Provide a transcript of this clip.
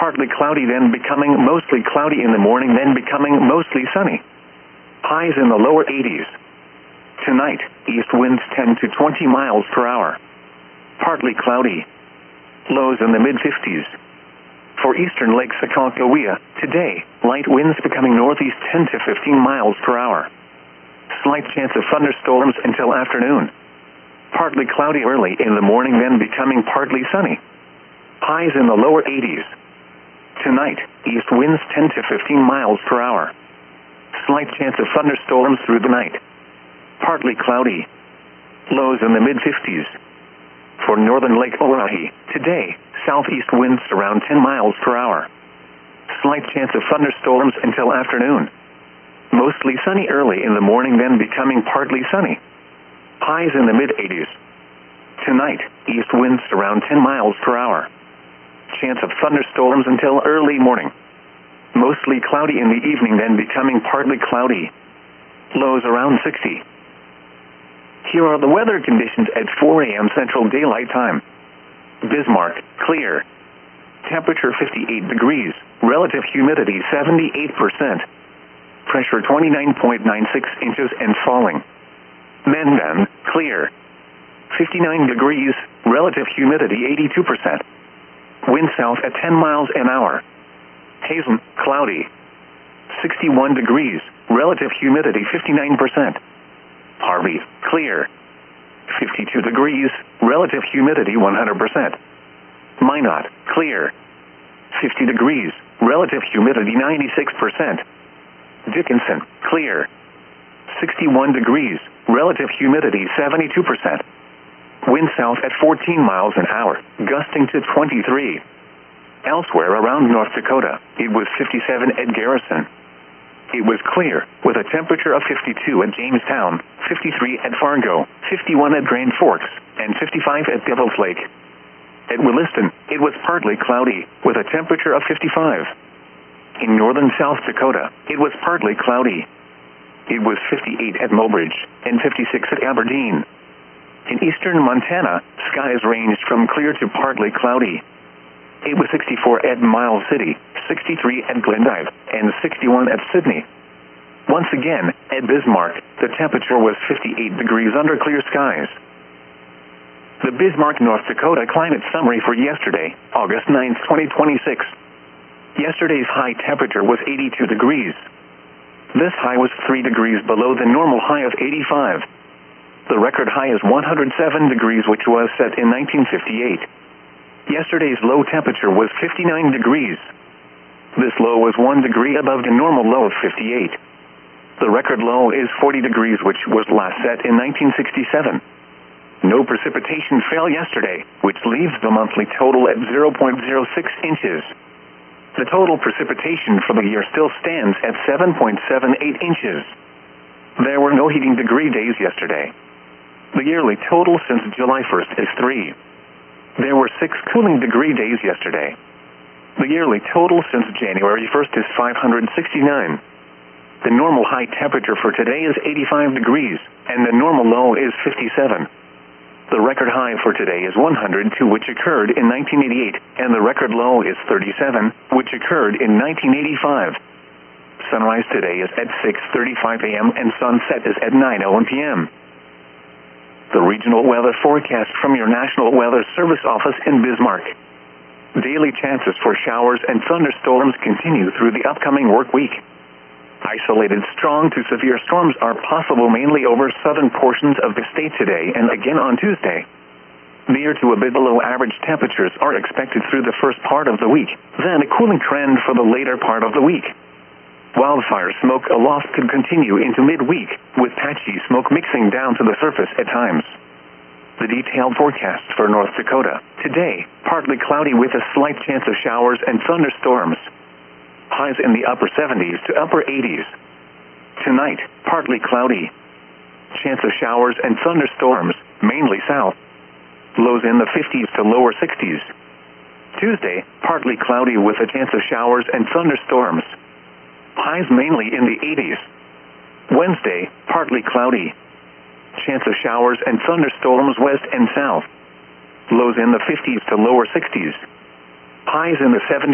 partly cloudy, then becoming mostly cloudy in the morning, then becoming mostly sunny. Highs in the lower 80s. Tonight, east winds 10 to 20 miles per hour. Partly cloudy. Lows in the mid-50s. For eastern Lake Sacagawea, today, light winds becoming northeast 10 to 15 miles per hour. Slight chance of thunderstorms until afternoon. Partly cloudy early in the morning, then becoming partly sunny. Highs in the lower 80s. Tonight, east winds 10 to 15 miles per hour. Slight chance of thunderstorms through the night. Partly cloudy. Lows in the mid-50s. For northern Lake Oahe, today, southeast winds around 10 miles per hour. Slight chance of thunderstorms until afternoon. Mostly sunny early in the morning, then becoming partly sunny. Highs in the mid-80s. Tonight, east winds around 10 miles per hour. Chance of thunderstorms until early morning. Mostly cloudy in the evening, then becoming partly cloudy. Lows around 60. Here are the weather conditions at 4 a.m. Central Daylight Time. Bismarck, clear. Temperature 58 degrees. Relative humidity 78%. Pressure 29.96 inches and falling. Mandan, clear. 59 degrees. Relative humidity 82%. Wind south at 10 miles an hour. Hazen, cloudy. 61 degrees. Relative humidity 59%. Harvey, clear. 52 degrees. Relative humidity 100%. Minot, clear. 50 degrees. Relative humidity 96%. Dickinson, clear. 61 degrees. Relative humidity 72%. Wind south at 14 miles an hour, gusting to 23. Elsewhere around North Dakota, it was 57 at Garrison. It was clear, with a temperature of 52 at Jamestown, 53 at Fargo, 51 at Grand Forks, and 55 at Devil's Lake. At Williston, it was partly cloudy, with a temperature of 55. In northern South Dakota, it was partly cloudy. It was 58 at Mobridge, and 56 at Aberdeen. In eastern Montana, skies ranged from clear to partly cloudy. It was 64 at Miles City, 63 at Glendive, and 61 at Sydney. Once again, at Bismarck, the temperature was 58 degrees under clear skies. The Bismarck, North Dakota climate summary for yesterday, August 9, 2026. Yesterday's high temperature was 82 degrees. This high was 3 degrees below the normal high of 85. The record high is 107 degrees, which was set in 1958. Yesterday's low temperature was 59 degrees. This low was 1 degree above the normal low of 58. The record low is 40 degrees, which was last set in 1967. No precipitation fell yesterday, which leaves the monthly total at 0.06 inches. The total precipitation for the year still stands at 7.78 inches. There were no heating degree days yesterday. The yearly total since July 1st is 3. There were 6 cooling degree days yesterday. The yearly total since January 1st is 569. The normal high temperature for today is 85 degrees, and the normal low is 57. The record high for today is 102, which occurred in 1988, and the record low is 37, which occurred in 1985. Sunrise today is at 6:35 a.m. and sunset is at 9:01 p.m. The regional weather forecast from your National Weather Service office in Bismarck. Daily chances for showers and thunderstorms continue through the upcoming work week. Isolated strong to severe storms are possible mainly over southern portions of the state today and again on Tuesday. Near to a bit below average temperatures are expected through the first part of the week, then a cooling trend for the later part of the week. Wildfire smoke aloft could continue into midweek, with patchy smoke mixing down to the surface at times. The detailed forecast for North Dakota. Today, partly cloudy with a slight chance of showers and thunderstorms. Highs in the upper 70s to upper 80s. Tonight, partly cloudy. Chance of showers and thunderstorms, mainly south. Lows in the 50s to lower 60s. Tuesday, partly cloudy with a chance of showers and thunderstorms. Highs mainly in the 80s. Wednesday, partly cloudy. Chance of showers and thunderstorms west and south. Lows in the 50s to lower 60s. Highs in the 70s.